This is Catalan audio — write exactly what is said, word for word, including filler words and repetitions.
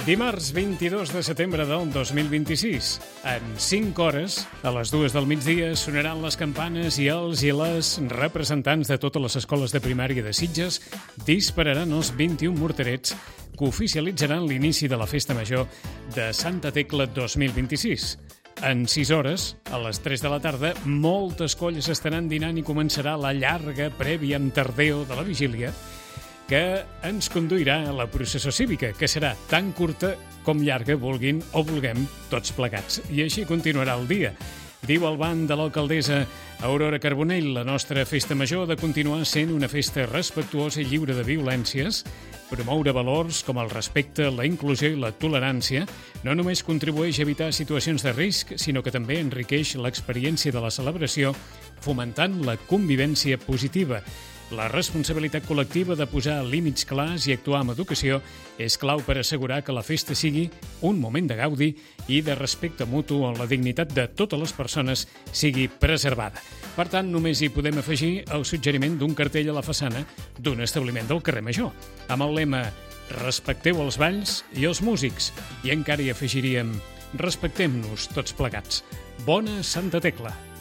Dimarts vint-i-dos de setembre del dos mil vint-i-sis. En cinc hores, a les dues del migdia, sonaran les campanes i els i les representants de totes les escoles de primària de Sitges dispararan els vint-i-un morterets que oficialitzaran l'inici de la Festa Major de Santa Tecla dos mil vint-i-sis. En sis hores, a les tres de la tarda, moltes colles estaran dinant i començarà la llarga prèvia amb tardeo de la vigília que ens conduirà a la processó cívica, que serà tan curta com llarga vulguin o vulguem tots plegats. I així continuarà el dia. Diu el ban de l'alcaldessa Aurora Carbonell, la nostra festa major ha de continuar sent una festa respectuosa i lliure de violències, promoure valors com el respecte, la inclusió i la tolerància no només contribueix a evitar situacions de risc, sinó que també enriqueix l'experiència de la celebració, fomentant la convivència positiva. La responsabilitat col·lectiva de posar límits clars i actuar amb educació és clau per assegurar que la festa sigui un moment de gaudi i de respecte mutu on la dignitat de totes les persones sigui preservada. Per tant, només hi podem afegir el suggeriment d'un cartell a la façana d'un establiment del carrer Major, amb el lema «Respecteu els balls i els músics», i encara hi afegiríem «Respectem-nos tots plegats». Bona Santa Tecla!